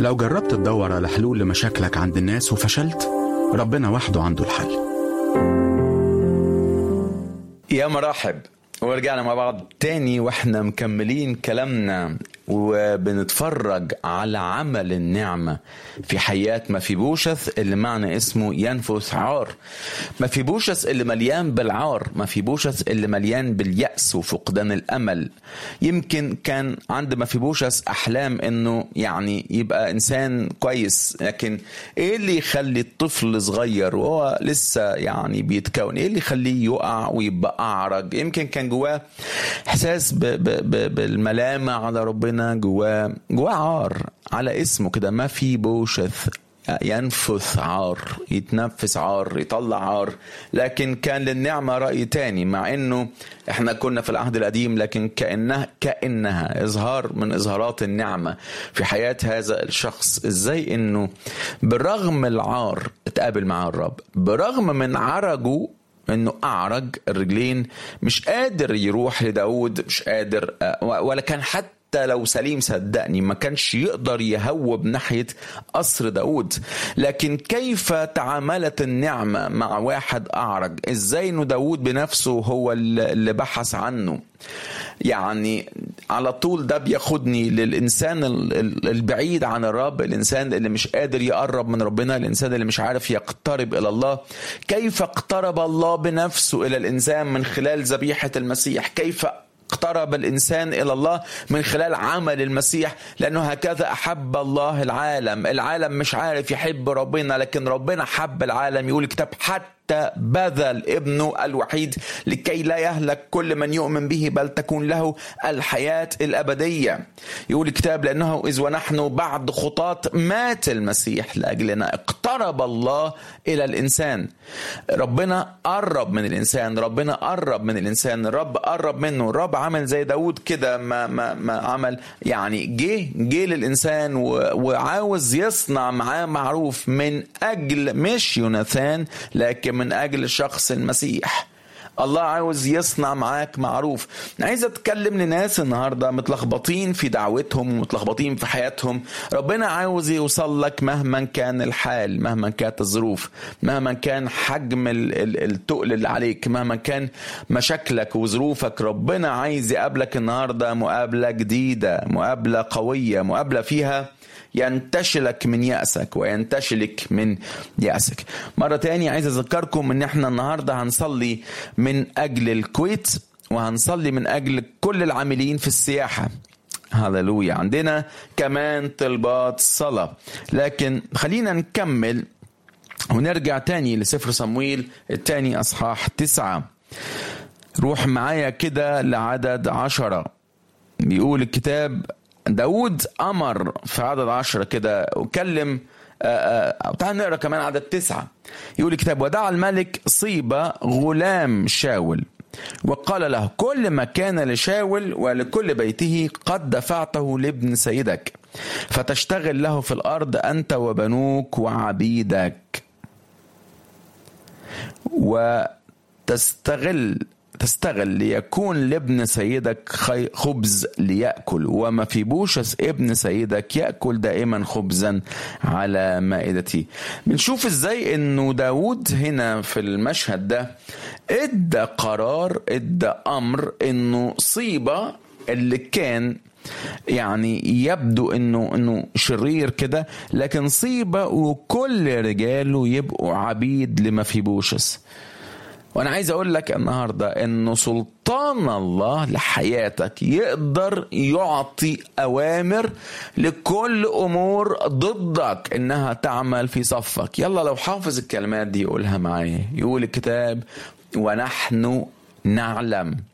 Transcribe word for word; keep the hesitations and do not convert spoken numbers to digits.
لو جربت تدور على حلول لمشاكلك عند الناس وفشلت، ربنا وحده عنده الحل. يا مرحب، ورجعنا مع بعض تاني واحنا مكملين كلامنا وبنتفرج على عمل النعمة في حياة مفيبوشث اللي معنى اسمه ينفث عار. مفيبوشث اللي مليان بالعار، مفيبوشث اللي مليان باليأس وفقدان الأمل. يمكن كان عند مفيبوشث أحلام انه يعني يبقى إنسان كويس، لكن ايه اللي يخلي الطفل صغير وهو لسه يعني بيتكون، ايه اللي يخليه يقع ويبقى أعرج؟ يمكن كان جواه إحساس ب ب ب بالملامة على ربنا، جواه جواه عار على اسمه كده، مفيبوشث ينفث عار، يتنفس عار، يطلع عار. لكن كان للنعمة رأي تاني، مع انه احنا كنا في العهد القديم، لكن كأنها كأنها اظهار من اظهارات النعمة في حياة هذا الشخص. ازاي انه برغم العار اتقابل مع الرب، برغم من عرجه انه اعرج الرجلين، مش قادر يروح لداود، مش قادر، ولا كان حتى لو سليم صدقني ما كانش يقدر يهوب ناحية قصر داود. لكن كيف تعاملت النعمة مع واحد أعرج؟ إزاي إنه داود بنفسه هو اللي بحث عنه؟ يعني على طول ده بياخدني للإنسان البعيد عن الرب، الإنسان اللي مش قادر يقرب من ربنا، الإنسان اللي مش عارف يقترب إلى الله. كيف اقترب الله بنفسه إلى الإنسان من خلال ذبيحة المسيح؟ كيف اقترب الإنسان إلى الله من خلال عمل المسيح؟ لأنه هكذا أحب الله العالم. العالم مش عارف يحب ربنا، لكن ربنا حب العالم. يقول الكتاب حتى بذل ابنه الوحيد لكي لا يهلك كل من يؤمن به، بل تكون له الحياة الأبدية. يقول الكتاب لأنه إذ ونحن بعد خطاة مات المسيح لأجلنا. اقترب الله إلى الإنسان، ربنا قرب من الإنسان، ربنا قرب من الإنسان، الرب قرب منه. الرب عمل زي داود كده، ما, ما, ما عمل يعني جه جه للإنسان وعاوز يصنع معاه معروف من أجل مش يوناثان، لكن من أجل شخص المسيح. الله عاوز يصنع معاك معروف. عايز أتكلم لناس النهاردة متلخبطين في دعوتهم ومتلخبطين في حياتهم. ربنا عاوز يوصل لك مهما كان الحال، مهما كانت الظروف، مهما كان حجم التقل اللي عليك، مهما كان مشاكلك وظروفك. ربنا عايز يقابلك النهاردة مقابلة جديدة، مقابلة قوية، مقابلة فيها ينتشلك من يأسك وينتشلك من يأسك. مرة تانية عايز أذكركم ان احنا النهاردة هنصلي من أجل الكويت، وهنصلي من أجل كل العاملين في السياحة. هاللويا. عندنا كمان طلبات صلاة، لكن خلينا نكمل ونرجع تاني لسفر صمويل التاني أصحاح تسعة. روح معايا كده لعدد عشرة. بيقول الكتاب داود أمر في عدد عشرة كده وكلم. تعال نقرأ كمان عدد تسعة. يقول الكتاب ودعا الملك صيبة غلام شاول وقال له كل ما كان لشاول ولكل بيته قد دفعته لابن سيدك، فتشتغل له في الأرض أنت وبنوك وعبيدك، وتستغل تستغل ليكون لابن سيدك خبز ليأكل، ومفيبوشث ابن سيدك يأكل دائما خبزا على مائدتي. بنشوف ازاي انه داود هنا في المشهد ده ادى قرار، ادى امر انه صيبة اللي كان يعني يبدو انه انه شرير كده، لكن صيبة وكل رجاله يبقوا عبيد لمفيبوشث. وانا عايز اقول لك النهاردة انه سلطان الله لحياتك يقدر يعطي اوامر لكل امور ضدك انها تعمل في صفك. يلا لو حافظ الكلمات دي يقولها معايا. يقول الكتاب ونحن نعلم